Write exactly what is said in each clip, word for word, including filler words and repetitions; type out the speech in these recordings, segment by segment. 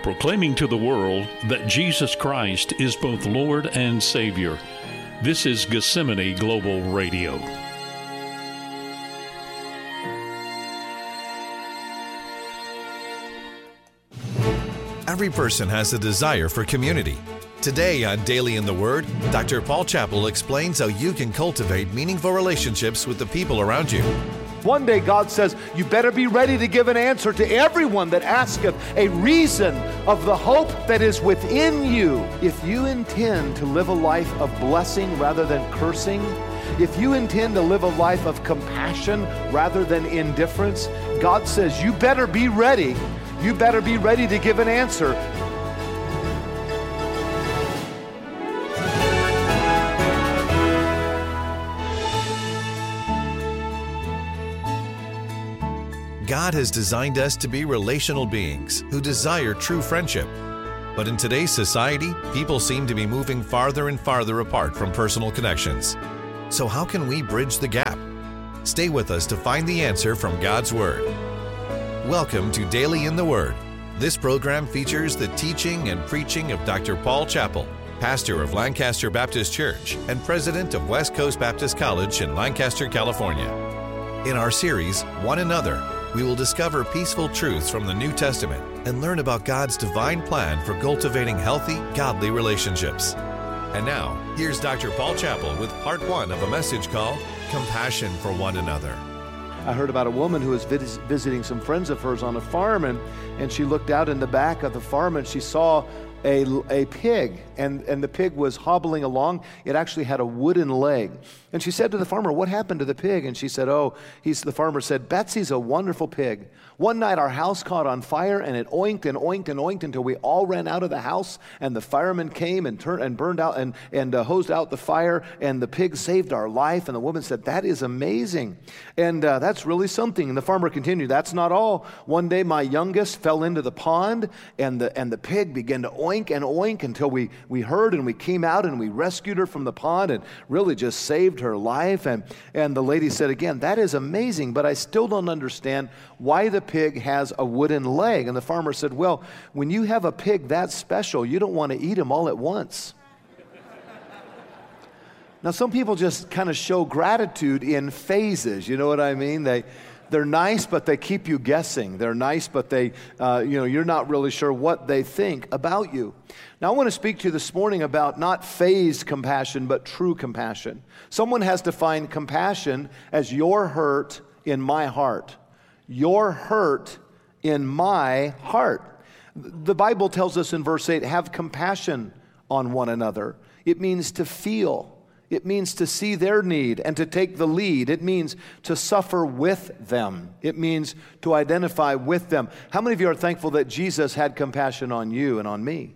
proclaiming to the world that Jesus Christ is both Lord and Savior. This is Gethsemane Global Radio. Every person has a desire for community. Today on Daily in the Word, Doctor Paul Chappell explains how you can cultivate meaningful relationships with the people around you. One day God says, you better be ready to give an answer to everyone that asketh a reason of the hope that is within you. If you intend to live a life of blessing rather than cursing, if you intend to live a life of compassion rather than indifference, God says, you better be ready. You better be ready to give an answer. God has designed us to be relational beings who desire true friendship. But in today's society, people seem to be moving farther and farther apart from personal connections. So how can we bridge the gap? Stay with us to find the answer from God's Word. Welcome to Daily in the Word. This program features the teaching and preaching of Doctor Paul Chappell, pastor of Lancaster Baptist Church and president of West Coast Baptist College in Lancaster, California. In our series, One Another, we will discover peaceful truths from the New Testament and learn about God's divine plan for cultivating healthy, godly relationships. And now, here's Doctor Paul Chappell with part one of a message called Compassion for One Another. I heard about a woman who was vis- visiting some friends of hers on a farm, and, and she looked out in the back of the farm and she saw a, a pig, and, and the pig was hobbling along. It actually had a wooden leg. And she said to the farmer, what happened to the pig? And she said, oh, he's, the farmer said, Betsy's a wonderful pig. One night our house caught on fire, and it oinked and oinked and oinked until we all ran out of the house, and the firemen came and turned and burned out and, and uh, hosed out the fire, and the pig saved our life. And the woman said, that is amazing. And uh, that's really something. And the farmer continued, that's not all. One day my youngest fell into the pond, and the and the pig began to oink and oink until we, we heard, and we came out and we rescued her from the pond and really just saved her life. And, and the lady said again, that is amazing, but I still don't understand why the pig has a wooden leg. And the farmer said, well, when you have a pig that special, you don't want to eat him all at once. Now, some people just kind of show gratitude in phases. You know what I mean? They, they're nice, but they keep you guessing. They're nice, but they, uh, you know, you're not really sure what they think about you. Now, I want to speak to you this morning about not phased compassion, but true compassion. Someone has defined compassion as your hurt in my heart. Your hurt in my heart. The Bible tells us in verse eight, have compassion on one another. It means to feel. It means to see their need and to take the lead. It means to suffer with them. It means to identify with them. How many of you are thankful that Jesus had compassion on you and on me?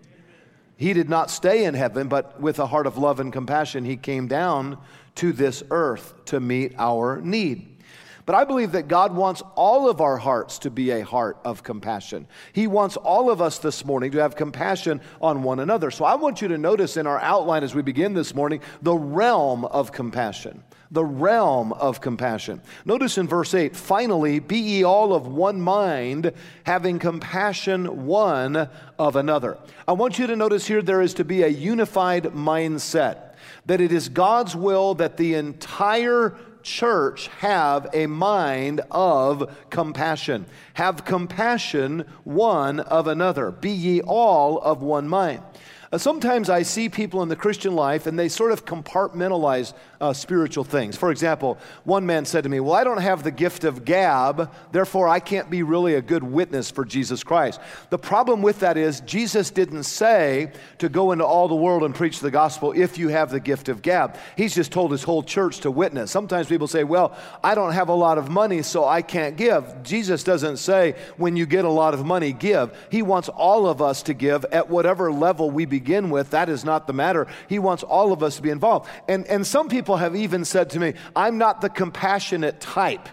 He did not stay in heaven, but with a heart of love and compassion, he came down to this earth to meet our need. But I believe that God wants all of our hearts to be a heart of compassion. He wants all of us this morning to have compassion on one another. So I want you to notice in our outline as we begin this morning, the realm of compassion. The realm of compassion. Notice in verse eight, finally, be ye all of one mind, having compassion one of another. I want you to notice here there is to be a unified mindset, that it is God's will that the entire church have a mind of compassion. Have compassion one of another. Be ye all of one mind. Uh, sometimes I see people in the Christian life and they sort of compartmentalize uh, spiritual things. For example, one man said to me, well, I don't have the gift of gab, therefore I can't be really a good witness for Jesus Christ. The problem with that is Jesus didn't say to go into all the world and preach the gospel if you have the gift of gab. He's just told his whole church to witness. Sometimes people say, well, I don't have a lot of money, so I can't give. Jesus doesn't say when you get a lot of money, give. He wants all of us to give at whatever level we begin with. That is not the matter. He wants all of us to be involved. And, and some people have even said to me, I'm not the compassionate type.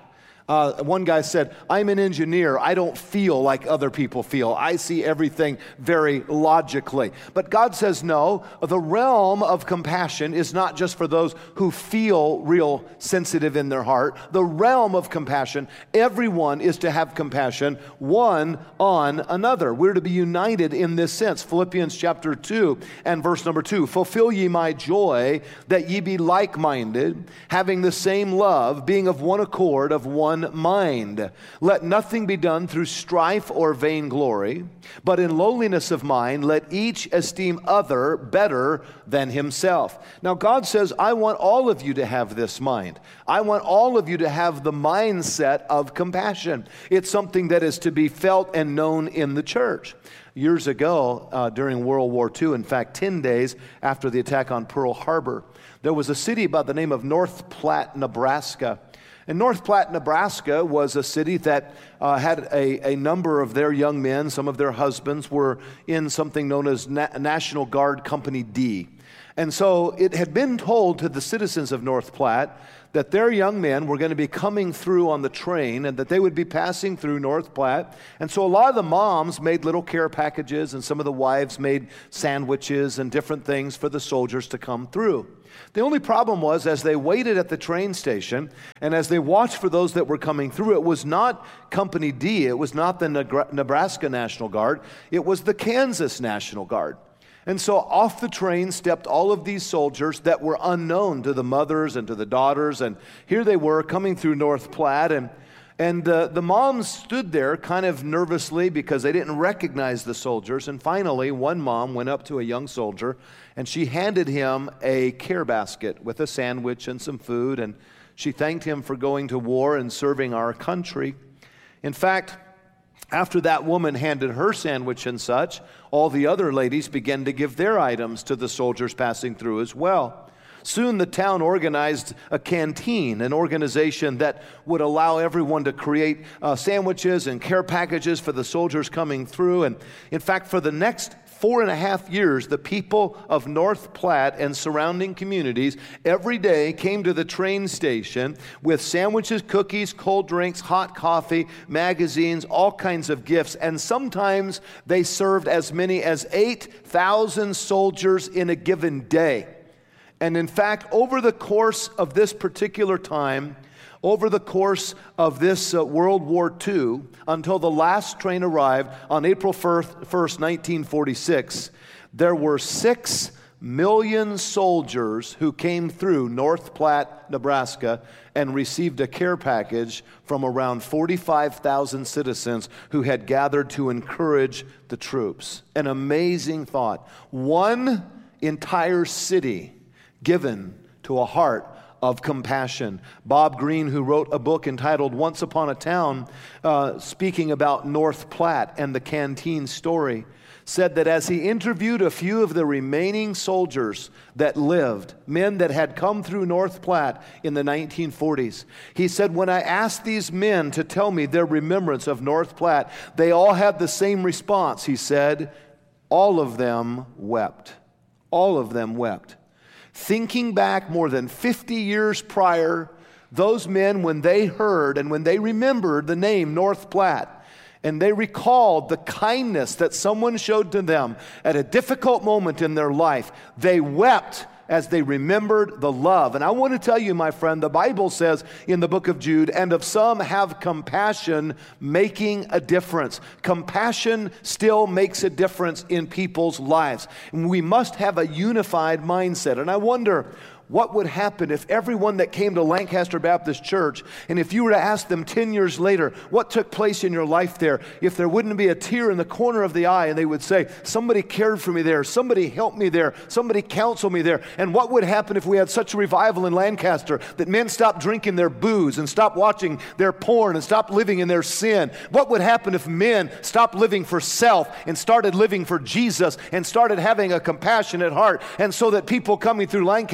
Uh, one guy said, I'm an engineer. I don't feel like other people feel. I see everything very logically. But God says, no, the realm of compassion is not just for those who feel real sensitive in their heart. The realm of compassion, everyone is to have compassion one on another. We're to be united in this sense. Philippians chapter two and verse number two, fulfill ye my joy, that ye be like-minded, having the same love, being of one accord, of one mind. Let nothing be done through strife or vainglory, but in lowliness of mind, let each esteem other better than himself. Now, God says, I want all of you to have this mind. I want all of you to have the mindset of compassion. It's something that is to be felt and known in the church. Years ago, uh, during World War Two, in fact, ten days after the attack on Pearl Harbor, there was a city by the name of North Platte, Nebraska. And North Platte, Nebraska was a city that uh, had a, a number of their young men, some of their husbands were in something known as Na- National Guard Company D. And so it had been told to the citizens of North Platte that their young men were going to be coming through on the train and that they would be passing through North Platte. And so a lot of the moms made little care packages and some of the wives made sandwiches and different things for the soldiers to come through. The only problem was, as they waited at the train station and as they watched for those that were coming through, it was not Company D, it was not the Nebraska National Guard, it was the Kansas National Guard. And so off the train stepped all of these soldiers that were unknown to the mothers and to the daughters, and here they were coming through North Platte, and And uh, the moms stood there kind of nervously because they didn't recognize the soldiers. And finally, one mom went up to a young soldier and she handed him a care basket with a sandwich and some food. And she thanked him for going to war and serving our country. In fact, after that woman handed her sandwich and such, all the other ladies began to give their items to the soldiers passing through as well. Soon the town organized a canteen, an organization that would allow everyone to create uh, sandwiches and care packages for the soldiers coming through. And in fact, for the next four and a half years, the people of North Platte and surrounding communities every day came to the train station with sandwiches, cookies, cold drinks, hot coffee, magazines, all kinds of gifts. And sometimes they served as many as eight thousand soldiers in a given day. And in fact, over the course of this particular time, over the course of this uh, World War Two, until the last train arrived on April first, nineteen forty-six, there were six million soldiers who came through North Platte, Nebraska, and received a care package from around forty-five thousand citizens who had gathered to encourage the troops. An amazing thought. One entire city given to a heart of compassion. Bob Greene, who wrote a book entitled Once Upon a Town, uh, speaking about North Platte and the canteen story, said that as he interviewed a few of the remaining soldiers that lived, men that had come through North Platte in the nineteen forties, he said, when I asked these men to tell me their remembrance of North Platte, they all had the same response. He said, all of them wept. All of them wept. Thinking back more than fifty years prior, those men, when they heard and when they remembered the name North Platte, and they recalled the kindness that someone showed to them at a difficult moment in their life, they wept as they remembered the love. And I want to tell you, my friend, the Bible says in the book of Jude, and of some have compassion, making a difference. Compassion still makes a difference in people's lives. And we must have a unified mindset. And I wonder, what would happen if everyone that came to Lancaster Baptist Church, and if you were to ask them ten years later, what took place in your life there, if there wouldn't be a tear in the corner of the eye, and they would say, somebody cared for me there, somebody helped me there, somebody counseled me there. And what would happen if we had such a revival in Lancaster that men stopped drinking their booze and stopped watching their porn and stopped living in their sin? What would happen if men stopped living for self and started living for Jesus and started having a compassionate heart, and so that people coming through Lancaster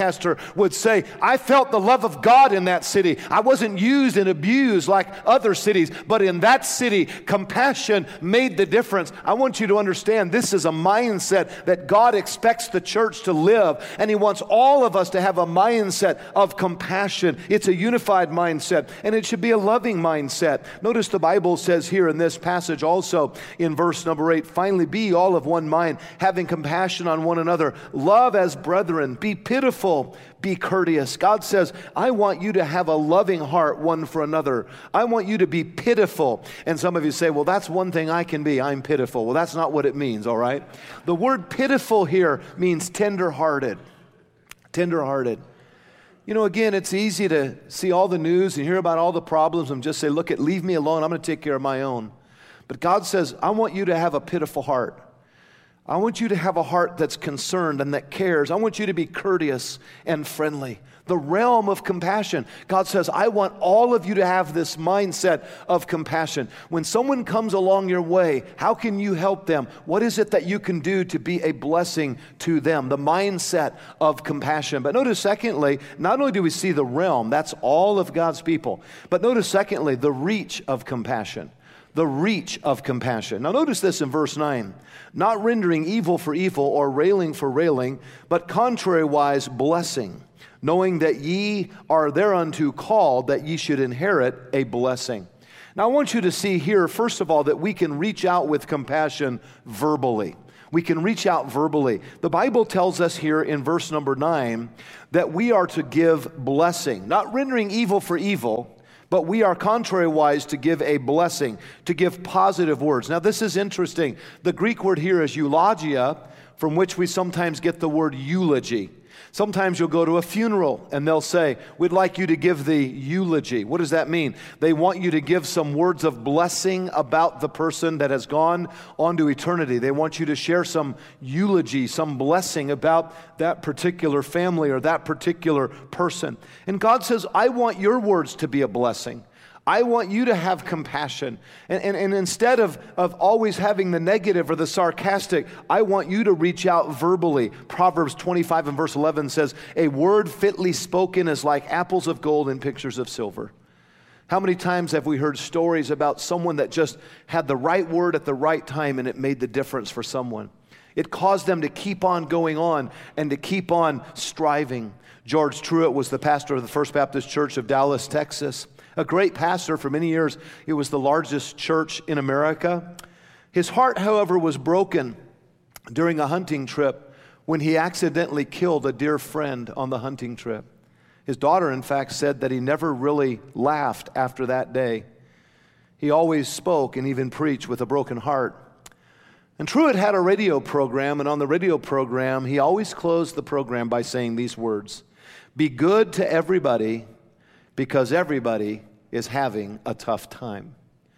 would say, I felt the love of God in that city. I wasn't used and abused like other cities, but in that city, compassion made the difference. I want you to understand this is a mindset that God expects the church to live, and He wants all of us to have a mindset of compassion. It's a unified mindset, and it should be a loving mindset. Notice the Bible says here in this passage also in verse number eight, finally be all of one mind, having compassion on one another, love as brethren, be pitiful, be courteous. God says, I want you to have a loving heart one for another. I want you to be pitiful. And some of you say, well, that's one thing I can be. I'm pitiful. Well, that's not what it means, all right? The word pitiful here means tender-hearted. Tender-hearted. You know, again, it's easy to see all the news and hear about all the problems and just say, look, it, leave me alone. I'm going to take care of my own. But God says, I want you to have a pitiful heart. I want you to have a heart that's concerned and that cares. I want you to be courteous and friendly. The realm of compassion. God says, I want all of you to have this mindset of compassion. When someone comes along your way, how can you help them? What is it that you can do to be a blessing to them? The mindset of compassion. But notice secondly, not only do we see the realm, that's all of God's people, but notice secondly, the reach of compassion. The reach of compassion. Now notice this in verse nine. Not rendering evil for evil or railing for railing, but contrariwise blessing, knowing that ye are thereunto called, that ye should inherit a blessing. Now I want you to see here, first of all, that we can reach out with compassion verbally. We can reach out verbally. The Bible tells us here in verse number nine that we are to give blessing, not rendering evil for evil, but we are contrariwise to give a blessing, to give positive words. Now this is interesting. The Greek word here is eulogia, from which we sometimes get the word eulogy. Sometimes you'll go to a funeral and they'll say, we'd like you to give the eulogy. What does that mean? They want you to give some words of blessing about the person that has gone on to eternity. They want you to share some eulogy, some blessing about that particular family or that particular person. And God says, I want your words to be a blessing. I want you to have compassion. And, and, and instead of, of always having the negative or the sarcastic, I want you to reach out verbally. Proverbs twenty-five and verse eleven says, a word fitly spoken is like apples of gold in pictures of silver. How many times have we heard stories about someone that just had the right word at the right time and it made the difference for someone? It caused them to keep on going on and to keep on striving. George Truett was the pastor of the First Baptist Church of Dallas, Texas. A great pastor for many years. It was the largest church in America. His heart, however, was broken during a hunting trip when he accidentally killed a dear friend on the hunting trip. His daughter, in fact, said that he never really laughed after that day. He always spoke and even preached with a broken heart. And Truett had a radio program, and on the radio program, he always closed the program by saying these words, be good to everybody, because everybody is having a tough time.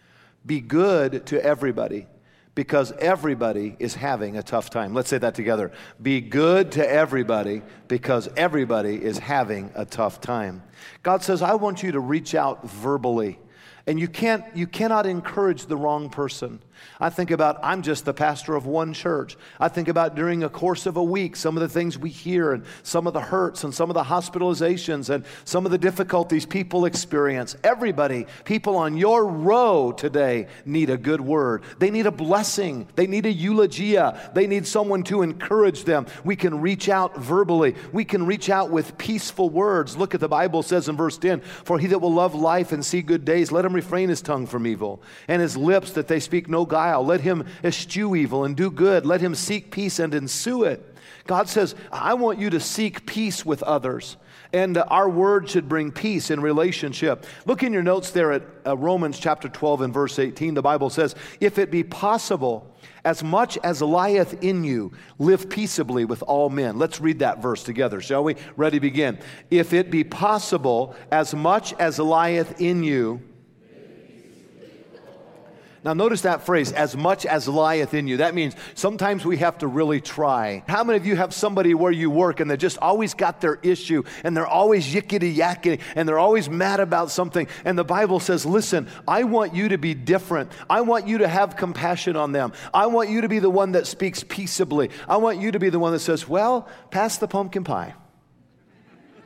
Be good to everybody because everybody is having a tough time. Let's say that together. Be good to everybody because everybody is having a tough time. God says, I want you to reach out verbally. And you can't, you cannot encourage the wrong person. I think about, I'm just the pastor of one church. I think about during a course of a week, some of the things we hear and some of the hurts and some of the hospitalizations and some of the difficulties people experience. Everybody, people on your row today need a good word. They need a blessing. They need a eulogia. They need someone to encourage them. We can reach out verbally. We can reach out with peaceful words. Look at the Bible says in verse ten, for he that will love life and see good days, let him refrain his tongue from evil, and his lips that they speak no guile. Let him eschew evil and do good. Let him seek peace and ensue it. God says, I want you to seek peace with others. And uh, our word should bring peace in relationship. Look in your notes there at uh, Romans chapter twelve and verse eighteen. The Bible says, if it be possible, as much as lieth in you, live peaceably with all men. Let's read that verse together, shall we? Ready, begin. If it be possible, as much as lieth in you. Now notice that phrase, as much as lieth in you. That means sometimes we have to really try. How many of you have somebody where you work and they just always got their issue and they're always yickety-yakety and they're always mad about something, and the Bible says, listen, I want you to be different. I want you to have compassion on them. I want you to be the one that speaks peaceably. I want you to be the one that says, well, pass the pumpkin pie.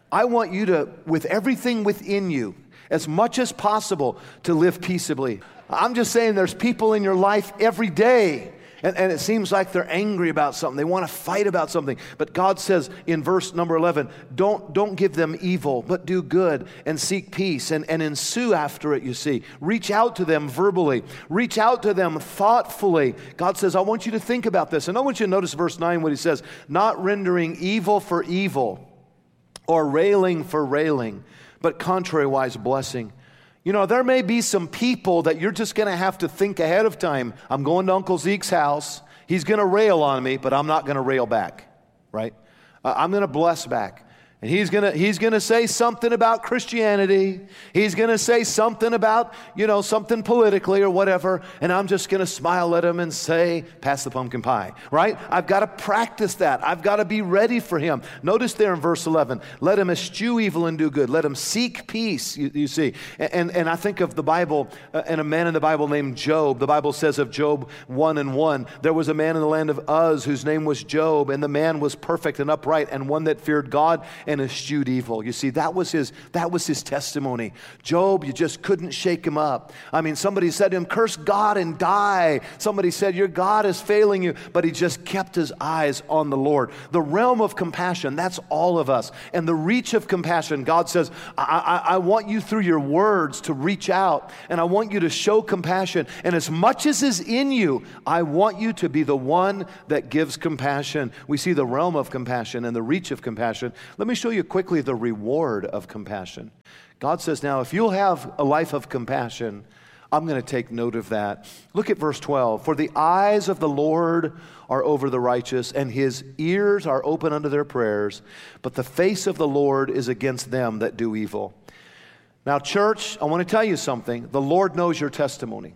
I want you to, with everything within you, as much as possible, to live peaceably. I'm just saying there's people in your life every day, and, and it seems like they're angry about something. They want to fight about something. But God says in verse number eleven, don't, don't give them evil, but do good and seek peace and, and ensue after it, you see. Reach out to them verbally. Reach out to them thoughtfully. God says, I want you to think about this. And I want you to notice verse nine, what he says, not rendering evil for evil or railing for railing, but contrariwise blessing. You know, there may be some people that you're just going to have to think ahead of time. I'm going to Uncle Zeke's house. He's going to rail on me, but I'm not going to rail back, right? Uh, I'm going to bless back. And he's going to he's going to say something about Christianity. He's going to say something about, you know, something politically or whatever. And I'm just going to smile at him and say, pass the pumpkin pie, right? I've got to practice that. I've got to be ready for him. Notice there in verse eleven, let him eschew evil and do good. Let him seek peace, you, you see. And, and, and I think of the Bible uh, and a man in the Bible named Job. The Bible says of Job one and one, there was a man in the land of Uz whose name was Job, and the man was perfect and upright and one that feared God and eschewed evil. You see, that was his that was his testimony. Job, you just couldn't shake him up. I mean, somebody said to him, curse God and die. Somebody said, your God is failing you. But he just kept his eyes on the Lord. The realm of compassion, that's all of us. And the reach of compassion, God says, I, I, I want you through your words to reach out, and I want you to show compassion. And as much as is in you, I want you to be the one that gives compassion. We see the realm of compassion and the reach of compassion. Let me show you quickly the reward of compassion. God says, now, if you'll have a life of compassion, I'm going to take note of that. Look at verse twelve. For the eyes of the Lord are over the righteous, and his ears are open unto their prayers, but the face of the Lord is against them that do evil. Now, church, I want to tell you something. The Lord knows your testimony.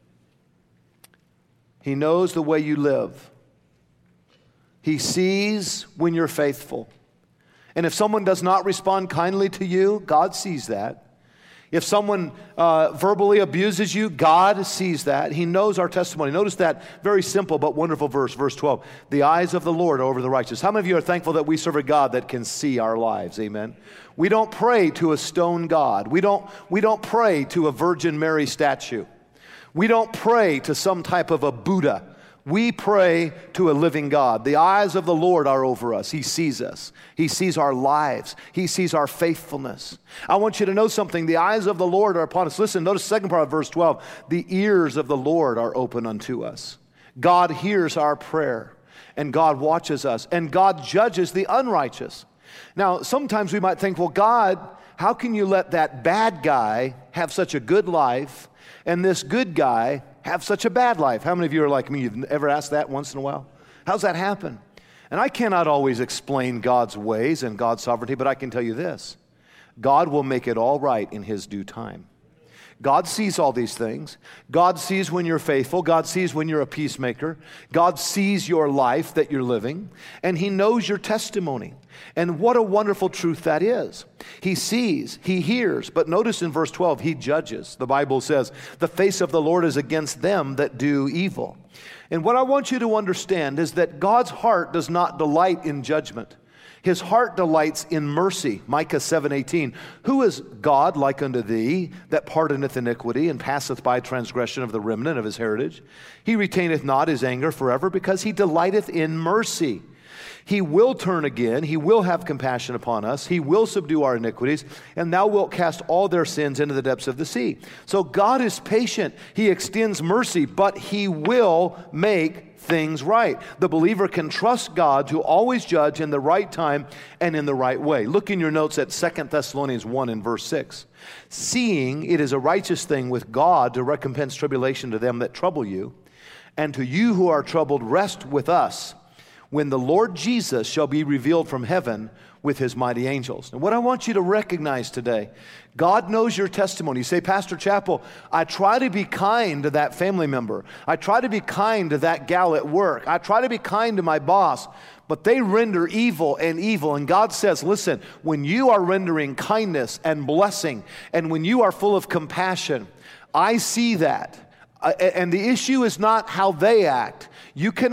He knows the way you live. He sees when you're faithful. And if someone does not respond kindly to you, God sees that. If someone uh, verbally abuses you, God sees that. He knows our testimony. Notice that very simple but wonderful verse, verse twelve. The eyes of the Lord are over the righteous. How many of you are thankful that we serve a God that can see our lives? Amen. We don't pray to a stone God. We don't, we don't pray to a Virgin Mary statue. We don't pray to some type of a Buddha. We pray to a living God. The eyes of the Lord are over us. He sees us. He sees our lives. He sees our faithfulness. I want you to know something. The eyes of the Lord are upon us. Listen, notice the second part of verse twelve. The ears of the Lord are open unto us. God hears our prayer, and God watches us, and God judges the unrighteous. Now, sometimes we might think, well, God, how can you let that bad guy have such a good life, and this good guy have such a bad life? How many of you are like me? You've ever asked that once in a while? How's that happen? And I cannot always explain God's ways and God's sovereignty, but I can tell you this. God will make it all right in his due time. God sees all these things. God sees when you're faithful. God sees when you're a peacemaker. God sees your life that you're living, and he knows your testimony. And what a wonderful truth that is. He sees, he hears, but notice in verse twelve, he judges. The Bible says, the face of the Lord is against them that do evil. And what I want you to understand is that God's heart does not delight in judgment. His heart delights in mercy. Micah seven eighteen. Who is God like unto thee, that pardoneth iniquity, and passeth by transgression of the remnant of his heritage? He retaineth not his anger forever, because he delighteth in mercy. He will turn again. He will have compassion upon us. He will subdue our iniquities, and thou wilt cast all their sins into the depths of the sea. So God is patient. He extends mercy, but he will make things right. The believer can trust God to always judge in the right time and in the right way. Look in your notes at Second Thessalonians one and verse six. Seeing it is a righteous thing with God to recompense tribulation to them that trouble you, and to you who are troubled rest with us, when the Lord Jesus shall be revealed from heaven with his mighty angels. And what I want you to recognize today, God knows your testimony. You say, Pastor Chappell, I try to be kind to that family member. I try to be kind to that gal at work. I try to be kind to my boss, but they render evil and evil. And God says, listen, when you are rendering kindness and blessing, and when you are full of compassion, I see that. Uh, and the issue is not how they act. You cannot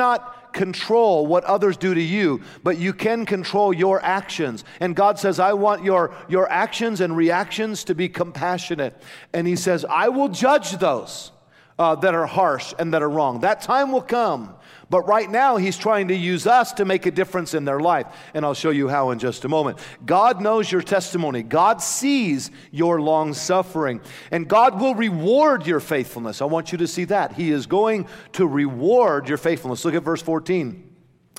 control what others do to you, but you can control your actions. And God says, I want your, your actions and reactions to be compassionate. And he says, I will judge those uh, that are harsh and that are wrong. That time will come. But right now, he's trying to use us to make a difference in their life. And I'll show you how in just a moment. God knows your testimony. God sees your long suffering. And God will reward your faithfulness. I want you to see that. He is going to reward your faithfulness. Look at verse fourteen.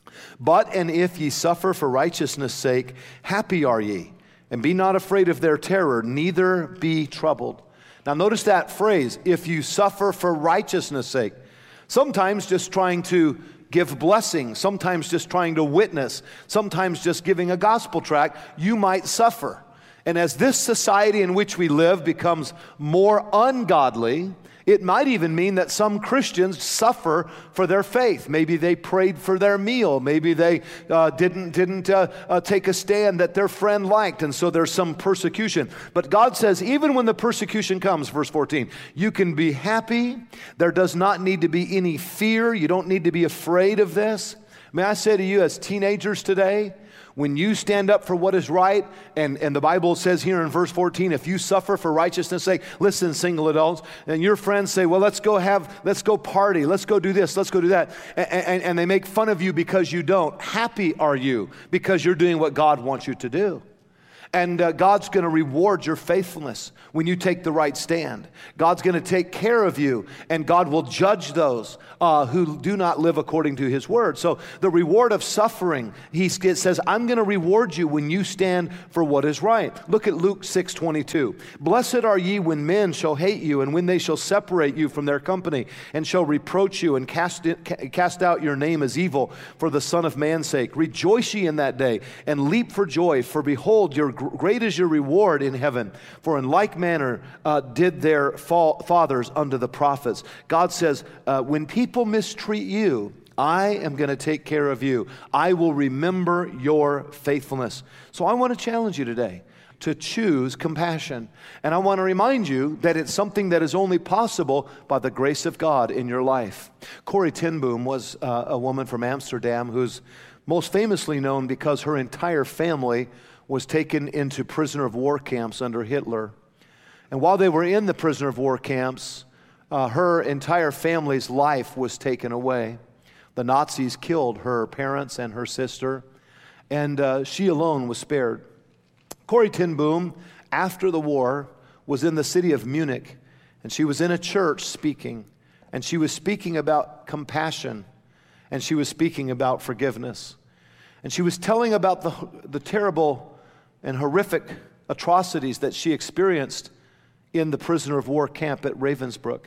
But and if ye suffer for righteousness' sake, happy are ye. And be not afraid of their terror, neither be troubled. Now notice that phrase, if you suffer for righteousness' sake. Sometimes just trying to give blessing, sometimes just trying to witness, sometimes just giving a gospel tract, you might suffer. And as this society in which we live becomes more ungodly, it might even mean that some Christians suffer for their faith. Maybe they prayed for their meal. Maybe they uh, didn't, didn't uh, uh, take a stand that their friend liked, and so there's some persecution. But God says, even when the persecution comes, verse fourteen, you can be happy. There does not need to be any fear. You don't need to be afraid of this. May I say to you as teenagers today, when you stand up for what is right, and, and the Bible says here in verse fourteen, if you suffer for righteousness' sake, listen, single adults, and your friends say, well, let's go have, let's go party, let's go do this, let's go do that, and, and, and they make fun of you because you don't. Happy are you because you're doing what God wants you to do. And uh, God's going to reward your faithfulness when you take the right stand. God's going to take care of you, and God will judge those uh, who do not live according to his word. So the reward of suffering, he says, I'm going to reward you when you stand for what is right. Look at Luke six twenty-two. Blessed are ye when men shall hate you, and when they shall separate you from their company, and shall reproach you, and cast, it, cast out your name as evil for the Son of Man's sake. Rejoice ye in that day, and leap for joy, for behold, your great is your reward in heaven. For in like manner uh, did their fa- fathers unto the prophets. God says, uh, when people mistreat you, I am going to take care of you. I will remember your faithfulness. So I want to challenge you today to choose compassion. And I want to remind you that it's something that is only possible by the grace of God in your life. Corrie ten Boom was uh, a woman from Amsterdam who's most famously known because her entire family was taken into prisoner of war camps under Hitler. And while they were in the prisoner of war camps, uh, her entire family's life was taken away. The Nazis killed her parents and her sister, and uh, she alone was spared. Corrie ten Boom, after the war, was in the city of Munich, and she was in a church speaking, and she was speaking about compassion, and she was speaking about forgiveness. And she was telling about the, the terrible and horrific atrocities that she experienced in the prisoner of war camp at Ravensbrück.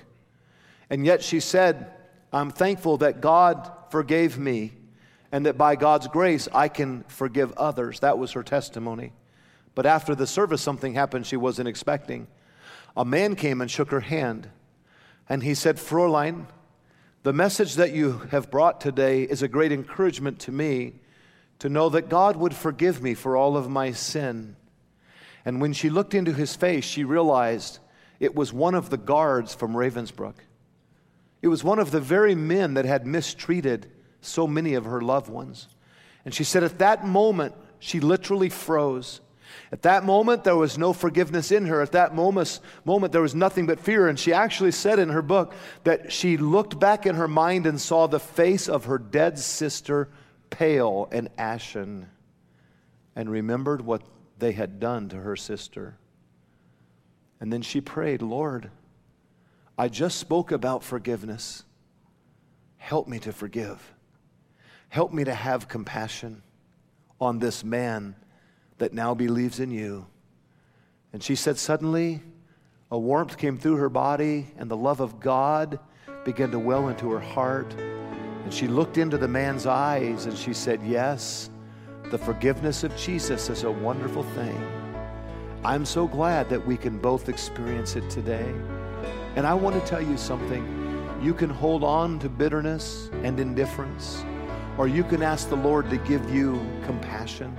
And yet she said, I'm thankful that God forgave me, and that by God's grace I can forgive others. That was her testimony. But after the service, something happened she wasn't expecting. A man came and shook her hand, and he said, Fräulein, the message that you have brought today is a great encouragement to me to know that God would forgive me for all of my sin. And when she looked into his face, she realized it was one of the guards from Ravensbrück. It was one of the very men that had mistreated so many of her loved ones. And she said at that moment, she literally froze. At that moment, there was no forgiveness in her. At that moment, moment, there was nothing but fear. And she actually said in her book that she looked back in her mind and saw the face of her dead sister, pale and ashen, and remembered what they had done to her sister. And then she prayed, Lord, I just spoke about forgiveness. Help me to forgive. Help me to have compassion on this man that now believes in you. And she said suddenly a warmth came through her body, and the love of God began to well into her heart. And she looked into the man's eyes and she said, yes, the forgiveness of Jesus is a wonderful thing. I'm so glad that we can both experience it today. And I want to tell you something. You can hold on to bitterness and indifference, or you can ask the Lord to give you compassion.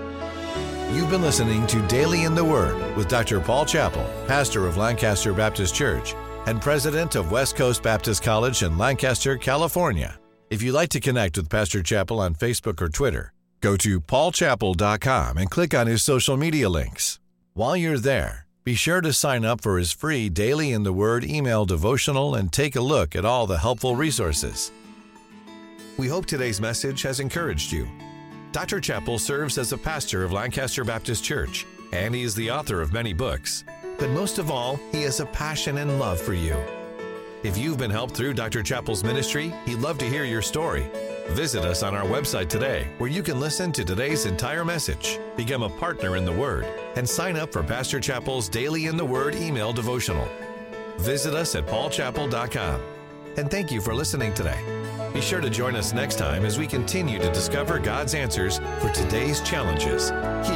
You've been listening to Daily in the Word with Doctor Paul Chappell, pastor of Lancaster Baptist Church and president of West Coast Baptist College in Lancaster, California. If you'd like to connect with Pastor Chappell on Facebook or Twitter, go to paul chappell dot com and click on his social media links. While you're there, be sure to sign up for his free Daily in the Word email devotional and take a look at all the helpful resources. We hope today's message has encouraged you. Doctor Chappell serves as a pastor of Lancaster Baptist Church, and he is the author of many books. But most of all, he has a passion and love for you. If you've been helped through Doctor Chappell's ministry, he'd love to hear your story. Visit us on our website today, where you can listen to today's entire message, become a partner in the Word, and sign up for Pastor Chappell's Daily in the Word email devotional. Visit us at paul chappell dot com. And thank you for listening today. Be sure to join us next time as we continue to discover God's answers for today's challenges here